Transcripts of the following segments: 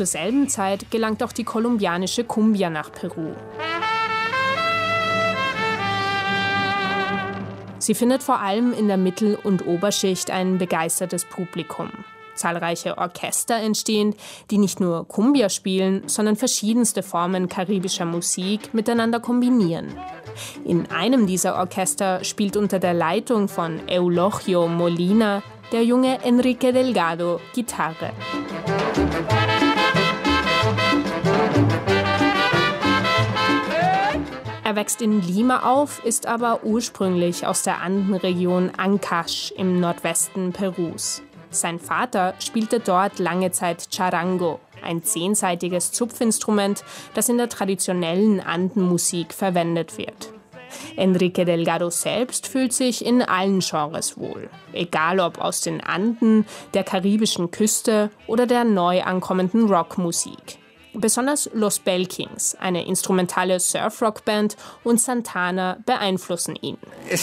Zur selben Zeit gelangt auch die kolumbianische Cumbia nach Peru. Sie findet vor allem in der Mittel- und Oberschicht ein begeistertes Publikum. Zahlreiche Orchester entstehen, die nicht nur Cumbia spielen, sondern verschiedenste Formen karibischer Musik miteinander kombinieren. In einem dieser Orchester spielt unter der Leitung von Eulogio Molina der junge Enrique Delgado Gitarre. Er wächst in Lima auf, ist aber ursprünglich aus der Andenregion Ancash im Nordwesten Perus. Sein Vater spielte dort lange Zeit Charango, ein 10-saitiges Zupfinstrument, das in der traditionellen Andenmusik verwendet wird. Enrique Delgado selbst fühlt sich in allen Genres wohl, egal ob aus den Anden, der karibischen Küste oder der neu ankommenden Rockmusik. Besonders Los Bell-Kings, eine instrumentale Surf-Rock-Band, und Santana beeinflussen ihn.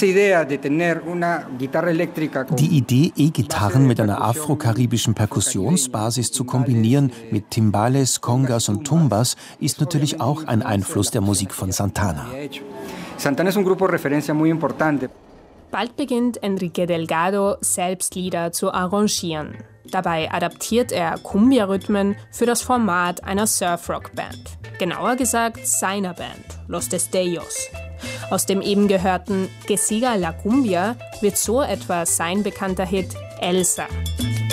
Die Idee, E-Gitarren mit einer afro-karibischen Perkussionsbasis zu kombinieren mit Timbales, Congas und Tumbas, ist natürlich auch ein Einfluss der Musik von Santana. Bald beginnt Enrique Delgado, selbst Lieder zu arrangieren. Dabei adaptiert er Cumbia-Rhythmen für das Format einer Surf-Rock-Band. Genauer gesagt seiner Band, Los Destellos. Aus dem eben gehörten Que siga la Cumbia wird so etwa sein bekannter Hit Elsa.